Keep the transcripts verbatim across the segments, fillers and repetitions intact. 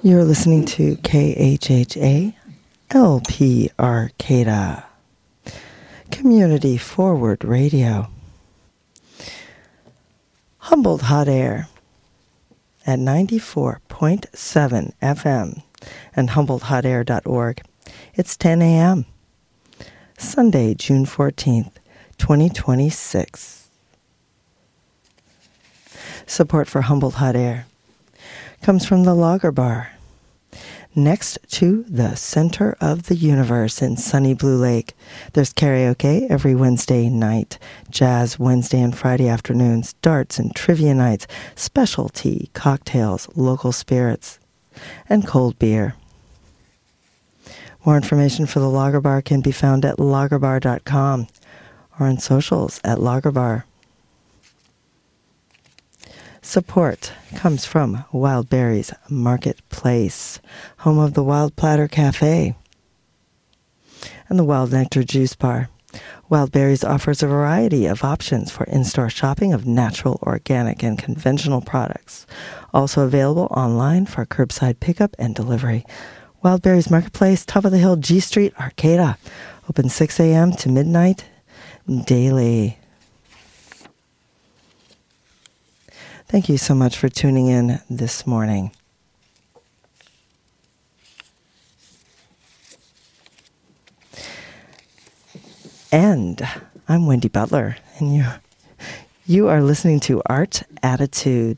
You're listening to K H H A L P Arcata, Community Forward Radio. Humboldt Hot Air at ninety-four point seven F M and humboldt hot air dot org. It's ten a.m. Sunday, June fourteenth, twenty twenty-six. Support for Humboldt Hot Air comes from the Lager Bar, next to the center of the universe in sunny Blue Lake. There's karaoke every Wednesday night, jazz Wednesday and Friday afternoons, darts and trivia nights, specialty cocktails, local spirits, and cold beer. More information for the Lager Bar can be found at lager bar dot com or on socials at Lager Bar. Support comes from Wild Berries Marketplace, home of the Wild Platter Cafe and the Wild Nectar Juice Bar. Wild Berries offers a variety of options for in-store shopping of natural, organic, and conventional products. Also available online for curbside pickup and delivery. Wild Berries Marketplace, top of the hill, G Street, Arcata. Open six a.m. to midnight daily. Thank you so much for tuning in this morning. And I'm Wendy Butler, and you you are listening to Art Attitude.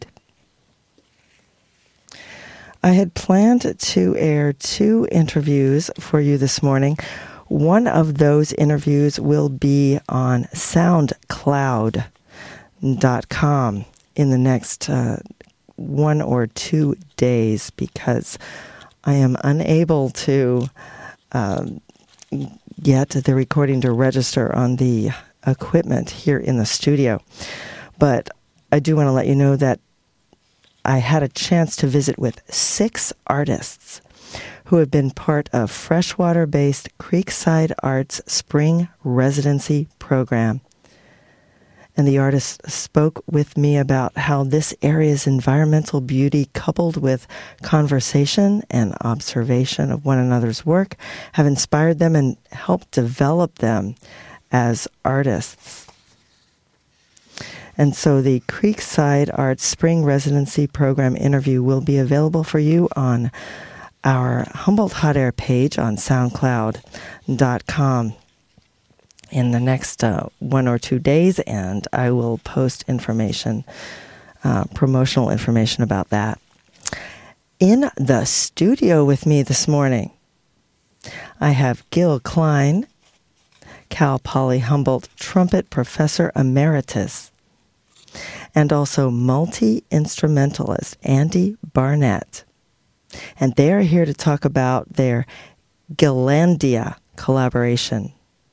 I had planned to air two interviews for you this morning. One of those interviews will be on soundcloud dot com in the next uh, one or two days because I am unable to um, get the recording to register on the equipment here in the studio. But I do want to let you know that I had a chance to visit with six artists who have been part of freshwater-based Creekside Arts Spring Residency Program. And the artists spoke with me about how this area's environmental beauty, coupled with conversation and observation of one another's work, have inspired them and helped develop them as artists. And so the Creekside Arts Spring Residency Program interview will be available for you on our Humboldt Hot Air page on soundcloud dot com. in the next uh, one or two days, and I will post information, uh, promotional information about that. In the studio with me this morning, I have Gil Klein, Cal Poly Humboldt Trumpet Professor Emeritus, and also multi-instrumentalist Andy Barnett. And they are here to talk about their Gilandia collaboration.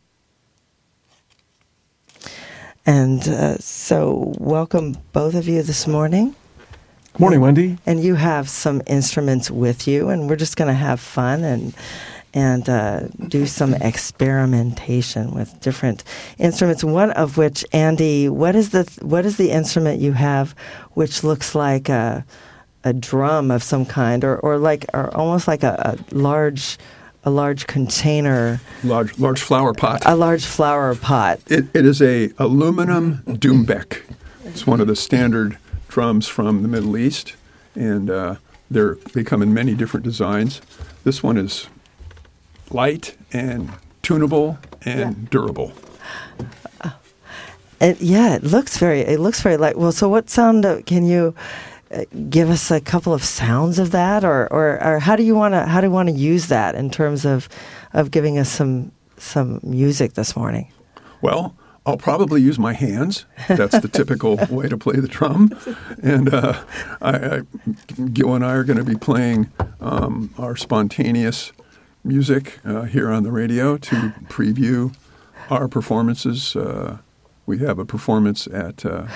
And uh, so, welcome both of you this morning. Morning, Wendy. And you have some instruments with you, and we're just going to have fun and and uh, do some experimentation with different instruments. One of which, Andy, what is the what is the instrument you have, which looks like a a drum of some kind, or or like or almost like a, a large. A large container. Large large flower pot. A large flower pot. It, it is a aluminum doumbek. It's one of the standard drums from the Middle East, and uh, they're, they come in many different designs. This one is light and tunable and yeah. durable. Uh, and yeah, it looks very. It looks very light. Well, so what sound uh, can you? Give us a couple of sounds of that, or, or, or how do you want to how do you want to use that in terms of of giving us some some music this morning? Well, I'll probably use my hands. That's the typical way to play the drum, and uh, I, I, Gil and I are going to be playing um, our spontaneous music uh, here on the radio to preview our performances. Uh, we have a performance at. Uh,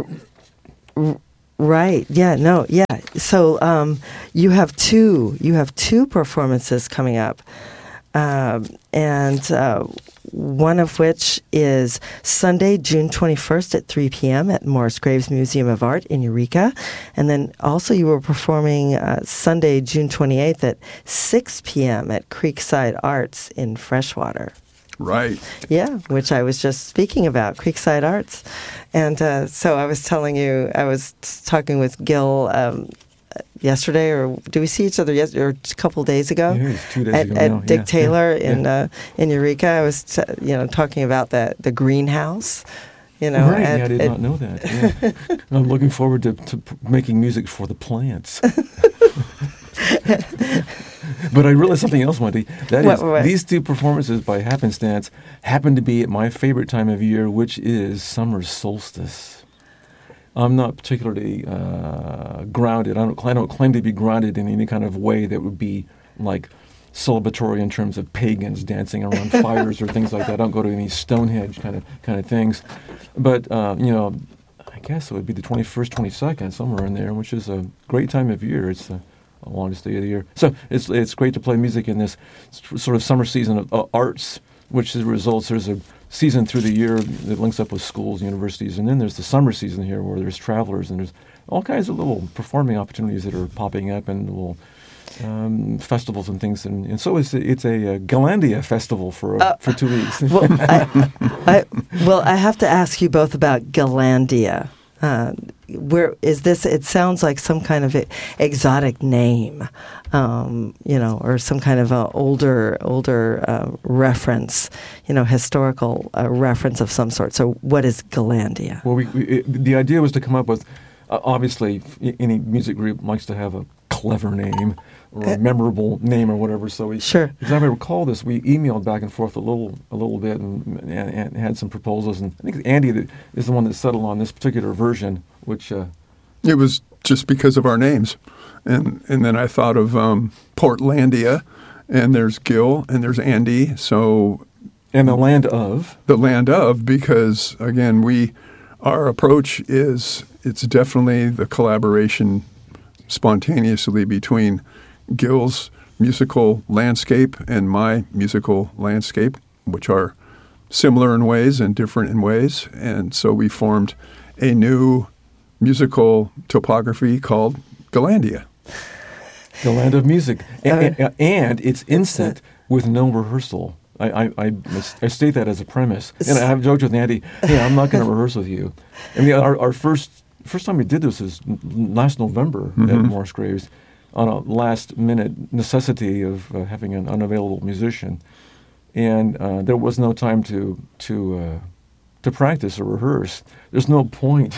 Right. Yeah. No. Yeah. So um, you have two. You have two performances coming up. Um, and uh, one of which is Sunday, June twenty-first at three p.m. at Morris Graves Museum of Art in Eureka. And then also you were performing uh, Sunday, June twenty-eighth at six p.m. at Creekside Arts in Freshwater. Right. Yeah, which I was just speaking about, Creekside Arts. And uh, so I was telling you, I was talking with Gil um, yesterday, or do we see each other yesterday, or a couple of days ago? Yeah, it was two days at, ago at now. Dick yeah, Taylor yeah, in yeah. Uh, in Eureka. I was t- you know talking about the the greenhouse. You know, right, at, yeah, I did at, not know that. Yeah. I'm looking forward to, to p- making music for the plants. But I realized something else, Wendy. That What- is, what? these two performances by happenstance happen to be at my favorite time of year, which is summer solstice. I'm not particularly uh, grounded. I don't, I don't claim to be grounded in any kind of way that would be like celebratory in terms of pagans dancing around fires or things like that. I don't go to any Stonehenge kind of kind of things. But, uh, you know, I guess it would be the twenty-first, twenty-second, somewhere in there, which is a great time of year. It's the longest day of the year. So it's it's great to play music in this sort of summer season of uh, arts, which results, there's a season through the year that links up with schools and universities, and then there's the summer season here where there's travelers and there's all kinds of little performing opportunities that are popping up and little um, festivals and things. And, and so it's a, it's a, uh Galandia festival for uh, for two weeks. well, I, I, well, I have to ask you both about Galandia. Uh, where is this? It sounds like some kind of e- exotic name, um, you know, or some kind of a older, older uh, reference, you know, historical uh, reference of some sort. So, what is Galandia? Well, we, we, it, the idea was to come up with, uh, obviously, y- any music group likes to have a clever name or a memorable name or whatever. So we, Sure. As I recall this, we emailed back and forth a little, a little bit, and, and, and had some proposals. And I think Andy that is the one that settled on this particular version, which uh, It was just because of our names. And and then I thought of um, Portlandia, and there's Gil, and there's Andy. So and the land of. the land of, because, again, we our approach is it's definitely the collaboration spontaneously between Gil's musical landscape and my musical landscape, which are similar in ways and different in ways. And so we formed a new musical topography called Galandia. The land of music. And, Uh, and, and it's instant with no rehearsal. I, I, I, I state that as a premise. And I have joked with Andy, hey, I'm not going to rehearse with you. I mean, our, our first first time we did this was last November Mm-hmm. at Morris Graves on a last-minute necessity of uh, having an unavailable musician. And uh, there was no time to to uh, to practice or rehearse. There's no point.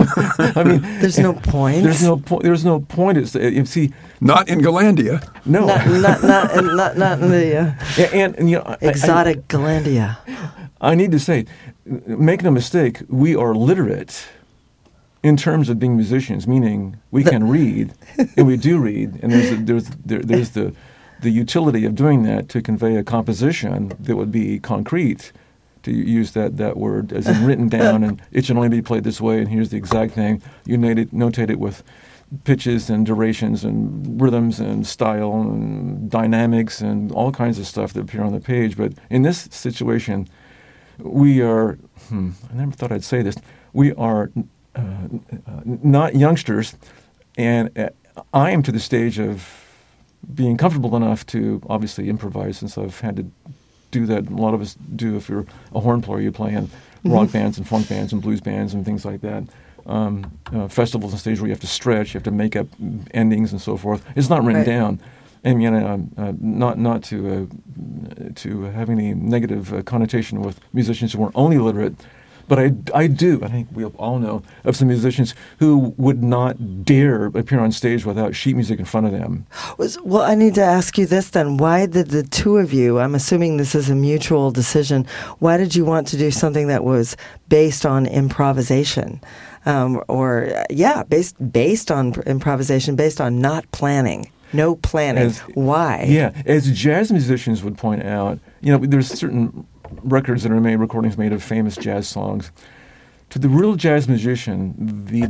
I mean, There's no point. There's no point. There's no point. It's you see, Not in Galandia. no. not not not not, not in the uh, and, and, and, you know, I- exotic Galandia. I, I need to say, make no mistake, we are literate in terms of being musicians, meaning we can read, and we do read, and there's a, there's there, there's the the utility of doing that to convey a composition that would be concrete, to use that, that word as in written down, and it should only be played this way, and here's the exact thing. You notate it, notate it with pitches and durations and rhythms and style and dynamics and all kinds of stuff that appear on the page. But in this situation, we are, hmm, I never thought I'd say this, we are uh, uh, not youngsters, and uh, I am to the stage of being comfortable enough to obviously improvise, since I've had to do that. A lot of us do. If you're a horn player, you play in rock Mm-hmm. bands and funk bands and blues bands and things like that. Um, uh, festivals and stages where you have to stretch, you have to make up endings and so forth. It's not written Right. down. And you know, uh, not not to uh, to have any negative uh, connotation with musicians who are only literate, but I, I do. I think we all know of some musicians who would not dare appear on stage without sheet music in front of them. Was- Well, I need to ask you this then. Why did the two of you, I'm assuming this is a mutual decision, why did you want to do something that was based on improvisation? Um, or, uh, yeah, based based on pr- improvisation, based on not planning, no planning. As- Why? Yeah, as jazz musicians would point out, you know, there's certain records that are made, recordings made of famous jazz songs. To the real jazz musician, the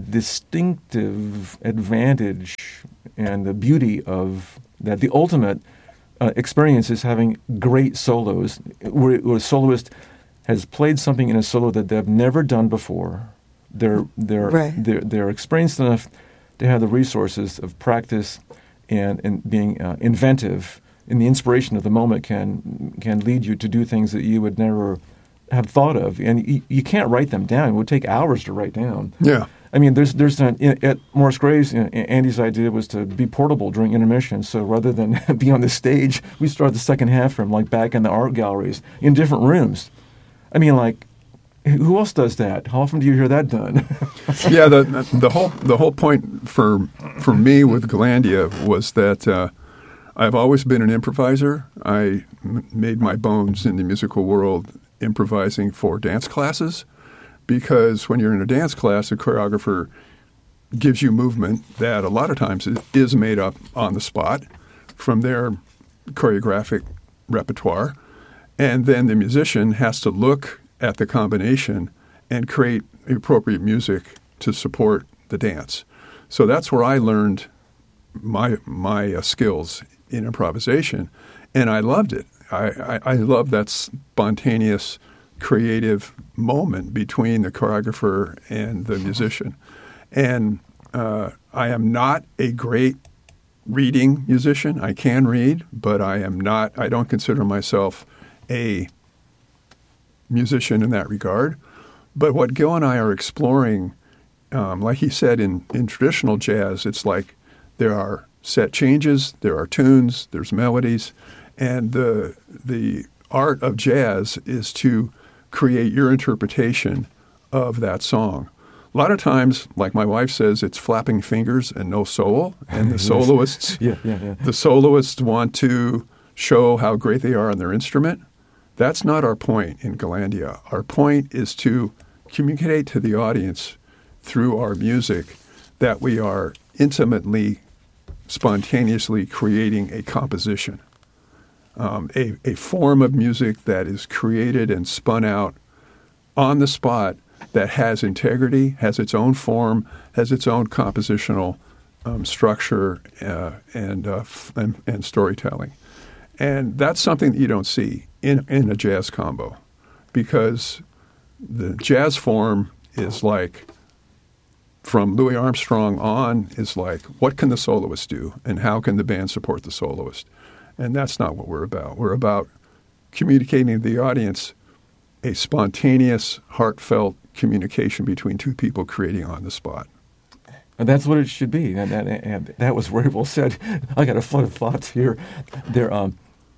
distinctive advantage and the beauty of that, the ultimate uh, experience is having great solos, where, where a soloist has played something in a solo that they've never done before. They're they're right. they're, they're experienced enough to have the resources of practice and and being uh, inventive. And the inspiration of the moment can can lead you to do things that you would never have thought of, and you, you can't write them down. It would take hours to write down. Yeah. I mean, there's there's an, at Morris Graves, you know, Andy's idea was to be portable during intermission. So rather than be on the stage, we start the second half from like back in the art galleries in different rooms. I mean, like, who else does that? How often do you hear that done? Yeah, the the whole the whole point for for me with Galandia was that uh, I've always been an improviser. I m- made my bones in the musical world improvising for dance classes, because when you're in a dance class, a choreographer gives you movement that a lot of times is made up on the spot from their choreographic repertoire, and then the musician has to look at the combination and create appropriate music to support the dance. So that's where I learned my my uh, skills in improvisation, and I loved it. I, I, I love that spontaneous, creative moment between the choreographer and the musician. And uh, I am not a great reading musician. I can read, but I am not. I don't consider myself a musician in that regard. But what Gil and I are exploring, um, like he said, in, in traditional jazz, it's like there are set changes, there are tunes, there's melodies, and the the art of jazz is to create your interpretation of that song. A lot of times, like my wife says, it's flapping fingers and no soul, and the soloists, yeah, yeah, yeah. the soloists want to show how great they are on their instrument. That's not our point in Galandia. Our point is to communicate to the audience through our music that we are intimately, spontaneously creating a composition, um, a, a form of music that is created and spun out on the spot that has integrity, has its own form, has its own compositional um, structure uh, and, uh, f- and and storytelling. And that's something that you don't see in, in a jazz combo, because the jazz form is like, from Louis Armstrong on, is like, what can the soloist do and how can the band support the soloist? And that's not what we're about. We're about communicating to the audience a spontaneous, heartfelt communication between two people creating on the spot. And that's what it should be. And that, and that was very well said. I got a flood of thoughts here. There, um,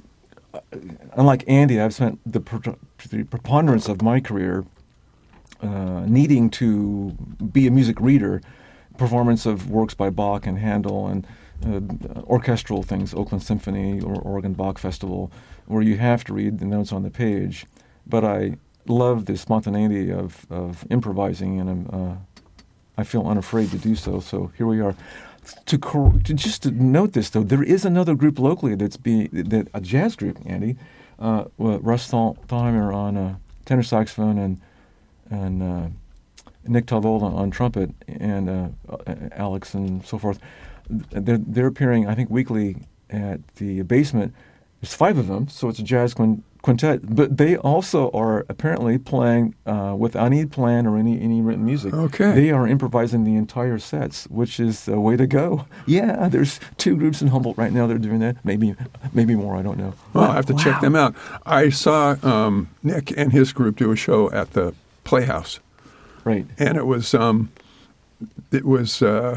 unlike Andy, I've spent the, pre- the preponderance of my career uh, needing to be a music reader, performance of works by Bach and Handel and uh, orchestral things, Oakland Symphony or Oregon Bach Festival, where you have to read the notes on the page. But I love the spontaneity of, of improvising, and I'm, uh, I feel unafraid to do so. So here we are. To, cor- to just to note this, though, there is another group locally that's be that a jazz group, Andy, uh, well, Russ Thalheimer on uh, tenor saxophone and and uh, Nick Talvold on, on trumpet, and uh, uh, Alex and so forth. They're they're appearing, I think, weekly at the Basement. There's five of them, so it's a jazz quin- quintet. But they also are apparently playing uh, without any plan or any, any written music. Okay. They are improvising the entire sets, which is a way to go. Yeah, there's two groups in Humboldt right now that are doing that. Maybe maybe more, I don't know. Well, I have to Wow. check them out. I saw um, Nick and his group do a show at the Playhouse, Right. and it was um, it was. Uh,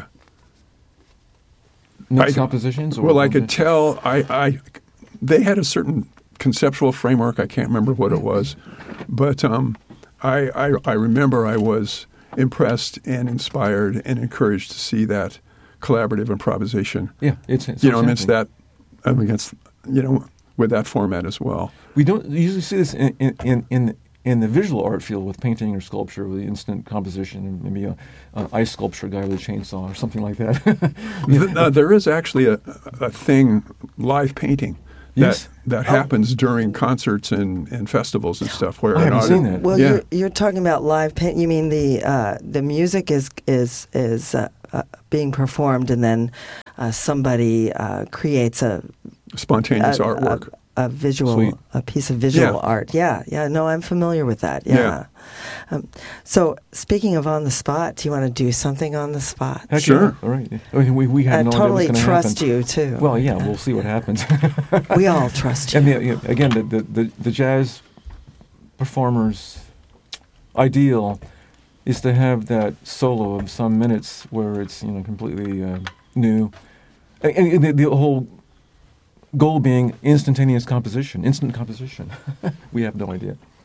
Next I- compositions? Or well, I could tell. I, I they had a certain conceptual framework. I can't remember what it was, but um, I, I I remember I was impressed and inspired and encouraged to see that collaborative improvisation. Yeah, it's, it's you know, what's amidst happening. that, against you know, with that format as well. We don't usually see this in in, in, in in the visual art field with painting or sculpture, with the instant composition, and maybe a, a ice sculpture guy with a chainsaw or something like that. Th- uh, there is actually a, a thing, live painting, that Yes. that happens during concerts and, and festivals and stuff. Where I an haven't artist- seen that. Well, Yeah. you're, you're talking about live paint. You mean the uh, the music is is is uh, uh, being performed, and then uh, somebody uh, creates a spontaneous a, artwork. A, a visual, Sweet. a piece of visual Yeah. art. Yeah, yeah. No, I'm familiar with that. Yeah. Yeah. Um, so, speaking of on the spot, do you want to do something on the spot? Heck Sure. yeah. All right. I mean, we we I have no totally idea what's trust happen. you too. Well, yeah, we'll see what happens. We all trust you. And the, you know, again, the, the, the, the jazz performer's ideal is to have that solo of some minutes where it's, you know, completely uh, new. And, and the, the whole goal being instantaneous composition, instant composition. We have no idea.